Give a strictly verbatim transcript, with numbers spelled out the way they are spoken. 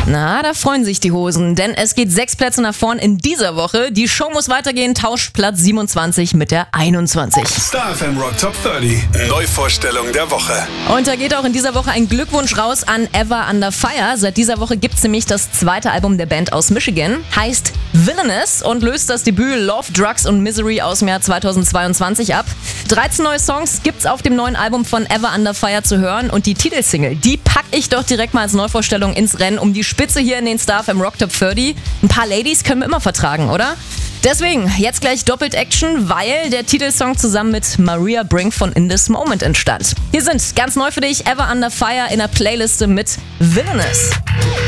Na, da freuen sich die Hosen, denn es geht sechs Plätze nach vorn in dieser Woche. Die Show muss weitergehen, tauscht Platz siebenundzwanzig mit der einundzwanzig. Star F M Rock Top dreißig, Neuvorstellung der Woche. Und da geht auch in dieser Woche ein Glückwunsch raus an Ever Under Fire. Seit dieser Woche gibt's nämlich das zweite Album der Band aus Michigan, heißt Villainous und löst das Debüt Love, Drugs und Misery aus dem Jahr zweitausendzweiundzwanzig ab. dreizehn neue Songs gibt's auf dem neuen Album von Ever Under Fire zu hören und die Titelsingle, die pack ich doch direkt mal als Neuvorstellung ins Rennen um die Spitze hier in den Star F M Rock Top dreißig. Ein paar Ladies können wir immer vertragen, oder? Deswegen, jetzt gleich doppelt Action, weil der Titelsong zusammen mit Maria Brink von In This Moment entstand. Hier sind ganz neu für dich Ever Under Fire in der Playliste mit Villainous.